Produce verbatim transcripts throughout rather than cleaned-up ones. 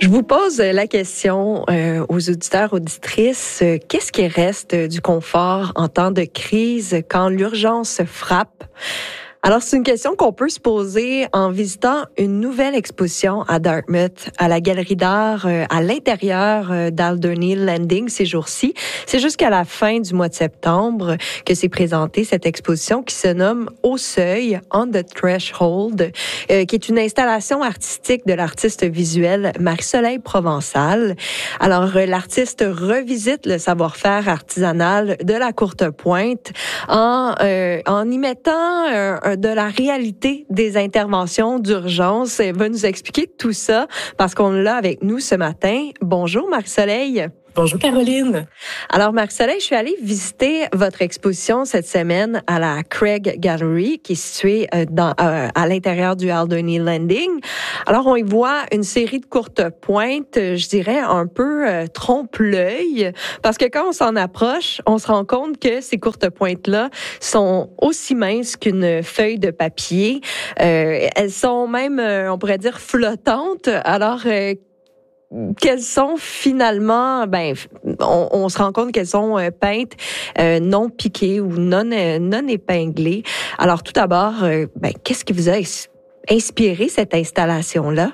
Je vous pose la question euh, aux auditeurs, auditrices. Euh, qu'est-ce qui reste du confort en temps de crise quand l'urgence frappe? Alors, c'est une question qu'on peut se poser en visitant une nouvelle exposition à Dartmouth, à la Galerie d'art, euh, à l'intérieur euh, d'Alderney Landing ces jours-ci. C'est jusqu'à la fin du mois de septembre que s'est présentée cette exposition qui se nomme Au Seuil, On the Threshold, euh, qui est une installation artistique de l'artiste visuel Marie-Soleil Provençal. Alors, euh, l'artiste revisite le savoir-faire artisanal de la Courtepointe en, euh, en y mettant euh, de la réalité des interventions d'urgence. Elle va nous expliquer tout ça parce qu'on l'a avec nous ce matin. Bonjour Marie-Soleil. Bonjour Caroline. Alors Marie-Soleil, je suis allée visiter votre exposition cette semaine à la Craig Gallery qui est située dans, euh, à l'intérieur du Alderney Landing. Alors on y voit une série de courtes pointes, je dirais un peu euh, trompe-l'œil parce que quand on s'en approche, on se rend compte que ces courtes pointes-là sont aussi minces qu'une feuille de papier. Euh, elles sont même, euh, on pourrait dire, flottantes. Alors, euh, qu'elles sont finalement, ben, on, on se rend compte qu'elles sont euh, peintes euh, non piquées ou non euh, non épinglées. Alors tout d'abord, euh, ben, qu'est-ce qui vous a inspiré cette installation-là?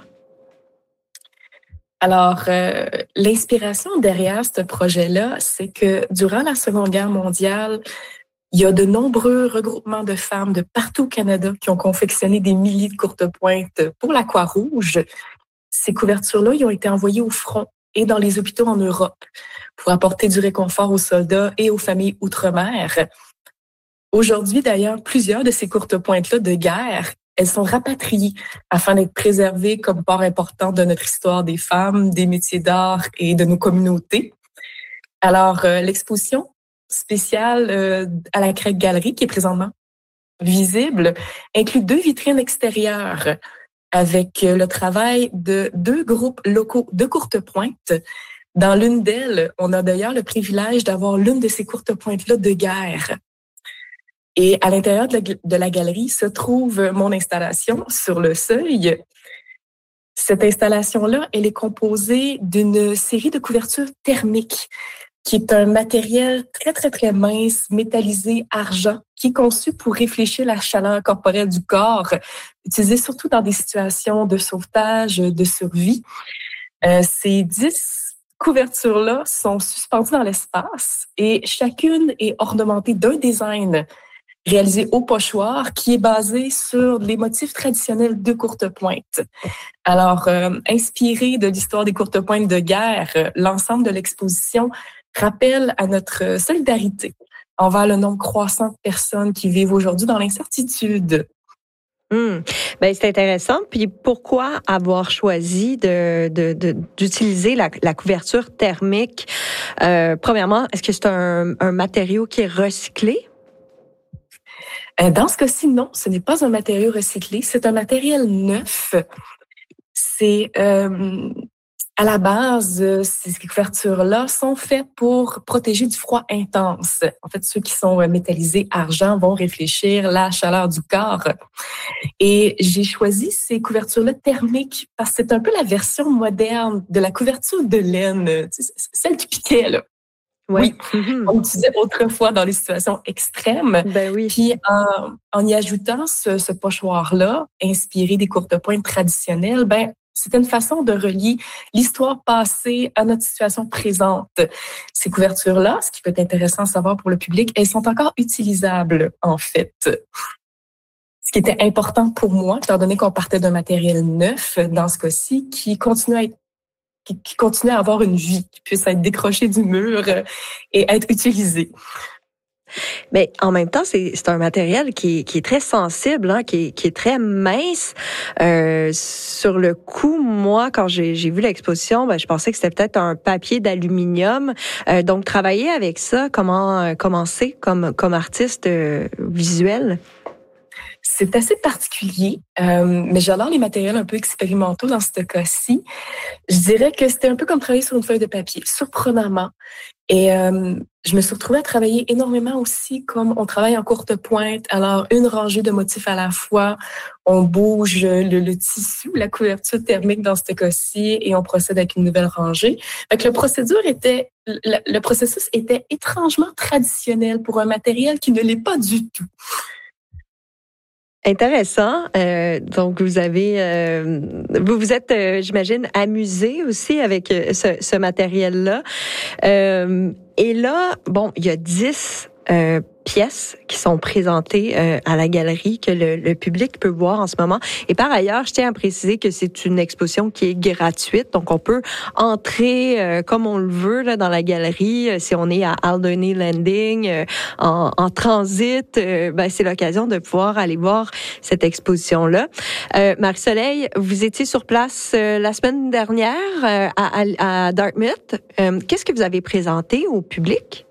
Alors, euh, l'inspiration derrière ce projet-là, c'est que durant la Seconde Guerre mondiale, il y a de nombreux regroupements de femmes de partout au Canada qui ont confectionné des milliers de courtes pointes pour la Croix-Rouge. Ces couvertures-là, ils ont été envoyées au front et dans les hôpitaux en Europe pour apporter du réconfort aux soldats et aux familles outre-mer. Aujourd'hui, d'ailleurs, plusieurs de ces courtes pointes-là de guerre, elles sont rapatriées afin d'être préservées comme part importante de notre histoire des femmes, des métiers d'art et de nos communautés. Alors, euh, l'exposition spéciale euh, à la Craig Gallery, qui est présentement visible, inclut deux vitrines extérieures avec le travail de deux groupes locaux de courtes pointes. Dans l'une d'elles, on a d'ailleurs le privilège d'avoir l'une de ces courtes pointes-là de guerre. Et à l'intérieur de la, de la galerie se trouve mon installation sur le seuil. Cette installation-là, elle est composée d'une série de couvertures thermiques qui est un matériel très, très, très mince, métallisé, argent, qui est conçu pour réfléchir la chaleur corporelle du corps, utilisé surtout dans des situations de sauvetage, de survie. Euh, ces dix couvertures-là sont suspendues dans l'espace et chacune est ornementée d'un design réalisé au pochoir qui est basé sur les motifs traditionnels de courtes pointes. Alors, euh, inspiré de l'histoire des courtes pointes de guerre, l'ensemble de l'exposition rappelle à notre solidarité envers le nombre croissant de personnes qui vivent aujourd'hui dans l'incertitude. Hum, ben c'est intéressant. Puis pourquoi avoir choisi de, de, de d'utiliser la, la couverture thermique? Euh, premièrement, est-ce que c'est un, un matériau qui est recyclé? Dans ce cas-ci, non, ce n'est pas un matériau recyclé, c'est un matériel neuf. C'est euh, à la base, ces couvertures-là sont faites pour protéger du froid intense. En fait, ceux qui sont métallisés argent vont réfléchir la chaleur du corps. Et j'ai choisi ces couvertures-là thermiques parce que c'est un peu la version moderne de la couverture de laine, celle qui piquait, là. Ouais. Oui, on utilisait autrefois dans les situations extrêmes. Ben oui. Puis en, en y ajoutant ce, ce pochoir-là, inspiré des courtes pointes traditionnelles, ben c'était une façon de relier l'histoire passée à notre situation présente. Ces couvertures-là, ce qui peut être intéressant à savoir pour le public, elles sont encore utilisables, en fait. Ce qui était important pour moi, étant donné qu'on partait d'un matériel neuf, dans ce cas-ci, qui continue à être qui, qui continue à avoir une vie, qui puisse être décroché du mur et être utilisé. Mais en même temps, c'est, c'est un matériel qui, qui est très sensible, hein, qui, est, qui est très mince. Euh, sur le coup, moi, quand j'ai, j'ai vu l'exposition, ben, je pensais que c'était peut-être un papier d'aluminium. Euh, donc, travailler avec ça, comment, comment c'est comme, comme artiste euh, visuel? c'est assez particulier, euh, mais j'adore les matériels un peu expérimentaux dans ce cas-ci. Je dirais que c'était un peu comme travailler sur une feuille de papier, surprenamment. Et euh, je me suis retrouvée à travailler énormément aussi comme on travaille en courte pointe. Alors, une rangée de motifs à la fois, on bouge le, le tissu, la couverture thermique dans ce cas-ci, et on procède avec une nouvelle rangée. Fait que le procédure était, le, le processus était étrangement traditionnel pour un matériel qui ne l'est pas du tout. Intéressant. Euh, donc, vous avez, euh, vous vous êtes, euh, j'imagine, amusé aussi avec euh, ce, ce matériel-là. Euh, et là, bon, il y a dix euh, pièces qui sont présentées euh, à la galerie que le, le public peut voir en ce moment. Et par ailleurs, je tiens à préciser que c'est une exposition qui est gratuite, donc on peut entrer euh, comme on le veut là, dans la galerie. Euh, si on est à Alderney Landing, euh, en, en transit, euh, ben, c'est l'occasion de pouvoir aller voir cette exposition-là. Euh, Marie-Soleil, vous étiez sur place euh, la semaine dernière euh, à, à, à Dartmouth. Euh, qu'est-ce que vous avez présenté au public?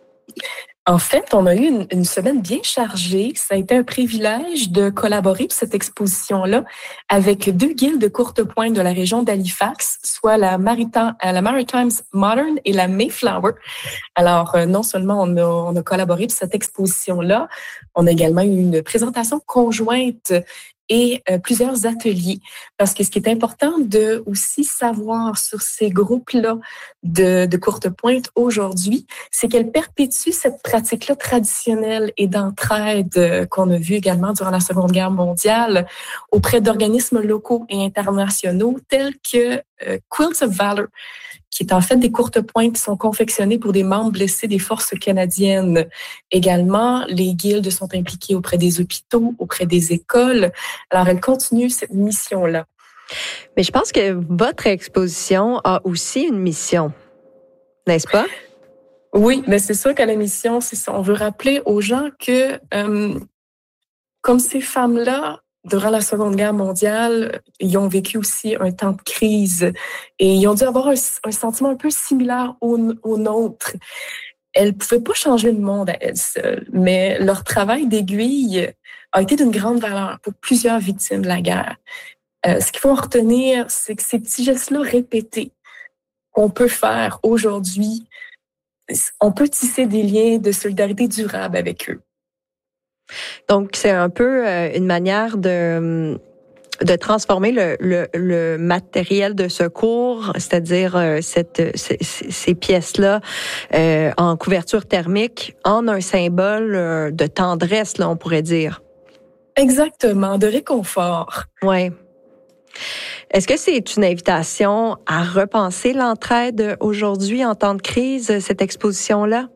En fait, on a eu une, une semaine bien chargée. Ça a été un privilège de collaborer pour cette exposition-là avec deux guildes de courte pointe de la région d'Halifax, soit la, Marita- la Maritimes Modern et la Mayflower. Alors, euh, non seulement on a, on a collaboré pour cette exposition-là, on a également eu une présentation conjointe et euh, plusieurs ateliers. Parce que ce qui est important de aussi savoir sur ces groupes-là de, de courte pointe aujourd'hui, c'est qu'elles perpétuent cette pratique-là traditionnelle et d'entraide euh, qu'on a vue également durant la Seconde Guerre mondiale auprès d'organismes locaux et internationaux tels que euh, Quilts of Valor, qui est en fait des courtes pointes qui sont confectionnées pour des membres blessés des forces canadiennes. Également, les guildes sont impliquées auprès des hôpitaux, auprès des écoles. Alors, elles continuent cette mission-là. Mais je pense que votre exposition a aussi une mission, n'est-ce pas? Oui, mais c'est sûr que la mission, c'est ça. On veut rappeler aux gens que, euh, comme ces femmes-là, durant la Seconde Guerre mondiale, ils ont vécu aussi un temps de crise et ils ont dû avoir un, un sentiment un peu similaire au, au nôtre. Elles ne pouvaient pas changer le monde à elles seules, mais leur travail d'aiguille a été d'une grande valeur pour plusieurs victimes de la guerre. Euh, ce qu'il faut en retenir, c'est que ces petits gestes-là répétés qu'on peut faire aujourd'hui, on peut tisser des liens de solidarité durable avec eux. Donc, c'est un peu euh, une manière de, de transformer le, le, le matériel de secours, c'est-à-dire euh, cette, ces, ces pièces-là euh, en couverture thermique, en un symbole euh, de tendresse, là, on pourrait dire. Exactement, de réconfort. Oui. Est-ce que c'est une invitation à repenser l'entraide aujourd'hui en temps de crise, cette exposition-là?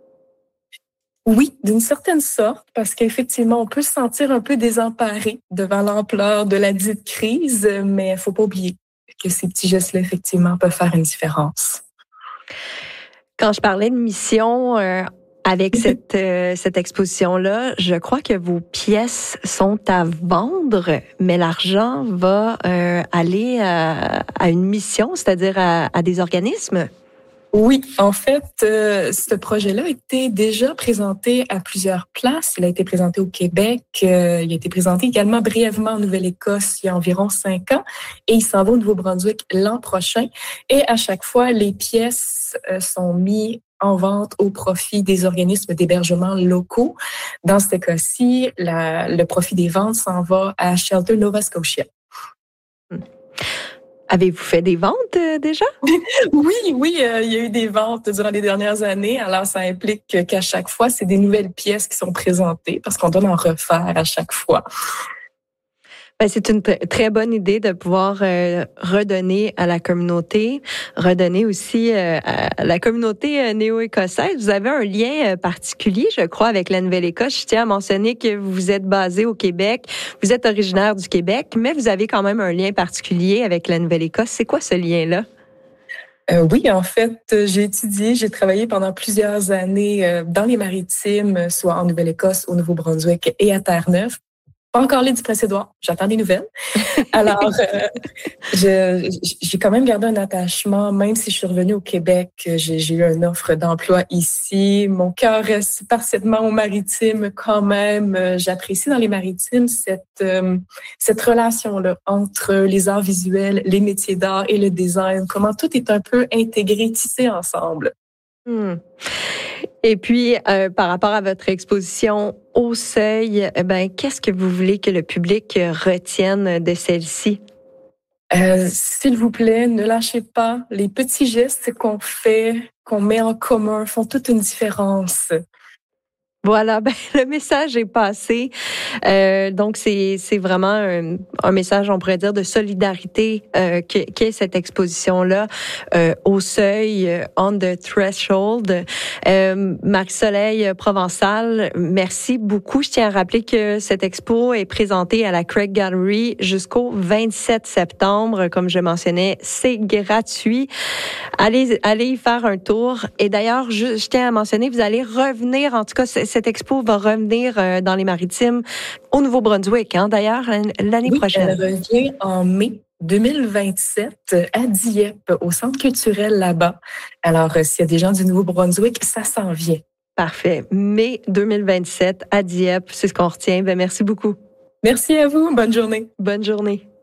Oui, d'une certaine sorte, parce qu'effectivement, on peut se sentir un peu désemparé devant l'ampleur de la dite crise, mais il ne faut pas oublier que ces petits gestes-là, effectivement, peuvent faire une différence. Quand je parlais de mission euh, avec cette, euh, cette exposition-là, je crois que vos pièces sont à vendre, mais l'argent va euh, aller à, à une mission, c'est-à-dire à, à des organismes. Oui, en fait, euh, ce projet-là a été déjà présenté à plusieurs places. Il a été présenté au Québec, euh, il a été présenté également brièvement en Nouvelle-Écosse il y a environ cinq ans, et il s'en va au Nouveau-Brunswick l'an prochain. Et à chaque fois, les pièces euh, sont mises en vente au profit des organismes d'hébergement locaux. Dans ce cas-ci, la, le profit des ventes s'en va à Shelter Nova Scotia. Hmm. Avez-vous fait des ventes euh, déjà? Oui, oui, euh, il y a eu des ventes durant les dernières années. Alors, ça implique qu'à chaque fois, c'est des nouvelles pièces qui sont présentées parce qu'on doit en refaire à chaque fois. Ben, c'est une t- très bonne idée de pouvoir euh, redonner à la communauté, redonner aussi euh, à la communauté euh, néo-écossaise. Vous avez un lien euh, particulier, je crois, avec la Nouvelle-Écosse. Je tiens à mentionner que vous êtes basé au Québec, vous êtes originaire du Québec, mais vous avez quand même un lien particulier avec la Nouvelle-Écosse. C'est quoi ce lien-là? Euh, oui, en fait, j'ai étudié, j'ai travaillé pendant plusieurs années euh, dans les Maritimes, soit en Nouvelle-Écosse, au Nouveau-Brunswick et à Terre-Neuve. pas encore lu du Prince-Édouard. J'attends des nouvelles. Alors, euh, je, j'ai quand même gardé un attachement, même si je suis revenue au Québec, j'ai, j'ai eu une offre d'emploi ici. Mon cœur reste partiellement au maritime quand même. J'apprécie dans les maritimes cette, euh, cette relation-là entre les arts visuels, les métiers d'art et le design. Comment tout est un peu intégré, tissé ensemble. Hmm. Et puis, euh, par rapport à votre exposition au Seuil, eh ben, qu'est-ce que vous voulez que le public retienne de celle-ci? Euh, s'il vous plaît, ne lâchez pas. Les petits gestes qu'on fait, qu'on met en commun, font toute une différence. Voilà, ben, le message est passé. Euh, donc, c'est, c'est vraiment un, un message, on pourrait dire, de solidarité euh, qu'est, qu'est cette exposition-là euh, au Seuil, euh, On the Threshold. Euh, Marie-Soleil Provençal, merci beaucoup. Je tiens à rappeler que cette expo est présentée à la Craig Gallery jusqu'au vingt-sept septembre. Comme je mentionnais, c'est gratuit. Allez, allez y faire un tour. Et d'ailleurs, je, je tiens à mentionner, vous allez revenir, en tout cas, cette expo va revenir euh, dans les Maritimes au Nouveau-Brunswick, hein, d'ailleurs, l'année Oui, prochaine. Elle revient en mai deux mille vingt-sept à Dieppe, au Centre culturel là-bas. Alors, euh, s'il y a des gens du Nouveau-Brunswick, ça s'en vient. Parfait. Mai deux mille vingt-sept à Dieppe, c'est ce qu'on retient. Ben, merci beaucoup. Merci à vous. Bonne journée. Bonne journée.